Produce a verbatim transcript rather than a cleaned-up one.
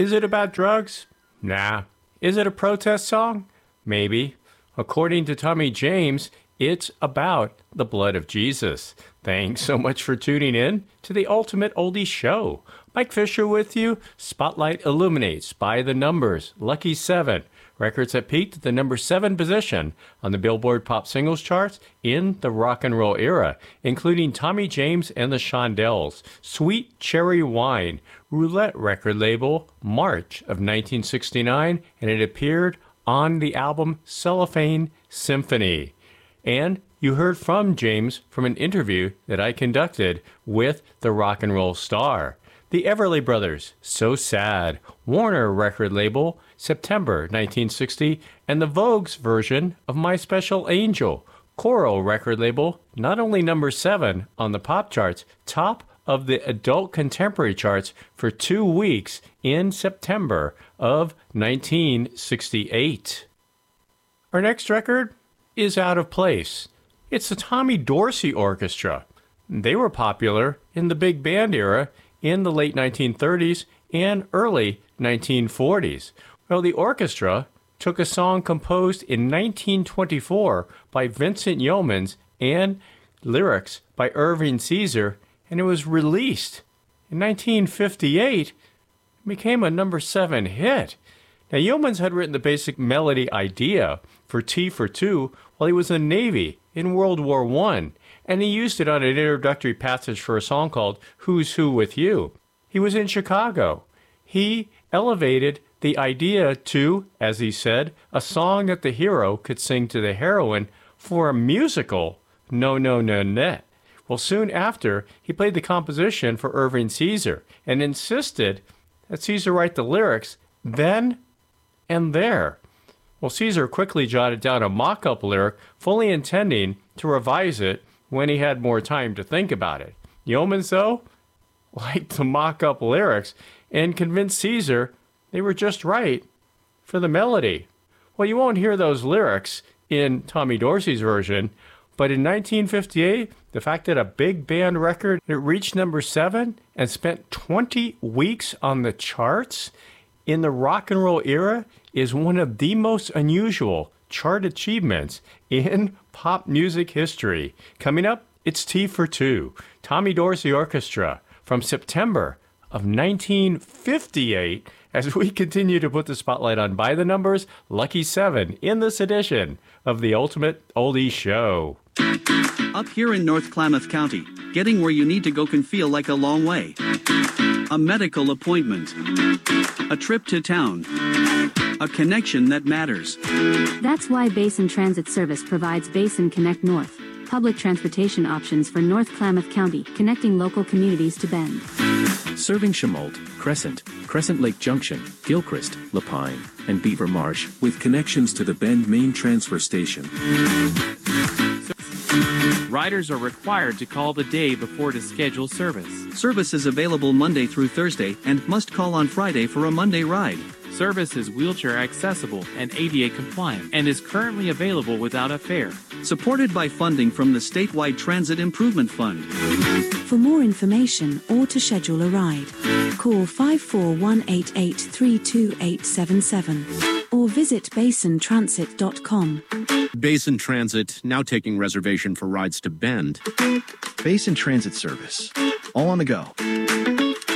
Is it about drugs? Nah. Is it a protest song? Maybe. According to Tommy James, it's about the blood of Jesus. Thanks so much for tuning in to the Ultimate Oldie Show. Mike Fisher with you. Spotlight illuminates by the numbers. Lucky seven. Records that peaked at the number seven position on the Billboard Pop Singles charts in the rock and roll era, including Tommy James and the Shondells, Sweet Cherry Wine, Roulette record label, March of nineteen sixty-nine, and it appeared on the album Cellophane Symphony. And you heard from James from an interview that I conducted with the rock and roll star. The Everly Brothers, So Sad, Warner record label, September nineteen sixty, and the Vogue's version of My Special Angel, Coral record label, not only number seven on the pop charts, top of the adult contemporary charts for two weeks in September of nineteen sixty-eight. Our next record is Out of Place. It's the Tommy Dorsey Orchestra. They were popular in the big band era in the late nineteen thirties and early nineteen forties. Well, the orchestra took a song composed in nineteen twenty-four by Vincent Yeomans and lyrics by Irving Caesar, and it was released in nineteen fifty-eight. It became a number seven hit. Now, Yeomans had written the basic melody idea for T for Two while he was in the Navy in World War One, and he used it on an introductory passage for a song called Who's Who With You. He was in Chicago. He elevated the idea to, as he said, a song that the hero could sing to the heroine for a musical, No, No, No, Net. Well, soon after, he played the composition for Irving Caesar and insisted that Caesar write the lyrics then and there. Well, Caesar quickly jotted down a mock-up lyric, fully intending to revise it when he had more time to think about it. Yeomans, though, liked the mock-up lyrics and convinced Caesar they were just right for the melody. Well, you won't hear those lyrics in Tommy Dorsey's version, but in nineteen fifty-eight, the fact that a big band record, it reached number seven and spent twenty weeks on the charts in the rock and roll era is one of the most unusual chart achievements in pop music history. Coming up, it's T for Two, Tommy Dorsey Orchestra from September of nineteen fifty-eight, as we continue to put the spotlight on By the Numbers, Lucky Seven, in this edition of the Ultimate Oldie Show. Up here in North Klamath County, getting where you need to go can feel like a long way. A medical appointment, a trip to town, a connection that matters. That's why Basin Transit Service provides Basin Connect North, public transportation options for North Klamath County, connecting local communities to Bend. Serving Chemolt, Crescent, Crescent Lake Junction, Gilchrist, Lapine, and Beaver Marsh, with connections to the Bend main transfer station. Riders are required to call the day before to schedule service. Service is available Monday through Thursday and must call on Friday for a Monday ride. Service is wheelchair accessible and A D A compliant and is currently available without a fare. Supported by funding from the Statewide Transit Improvement Fund. For more information or to schedule a ride, call five four one eight eight three two eight seven seven or visit basin transit dot com. Basin Transit, now taking reservation for rides to Bend. Basin Transit Service. All on the go.